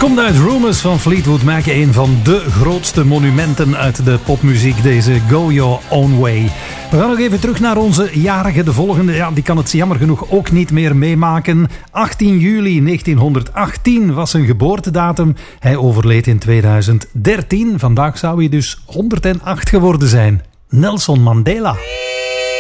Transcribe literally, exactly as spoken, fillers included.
Komt uit Rumors van Fleetwood Mac, een van de grootste monumenten uit de popmuziek, deze Go Your Own Way. We gaan nog even terug naar onze jarige, de volgende. Ja, die kan het jammer genoeg ook niet meer meemaken. achttien juli negentienhonderdachttien was zijn geboortedatum. Hij overleed in tweeduizend dertien. Vandaag zou hij dus honderdacht geworden zijn. Nelson Mandela.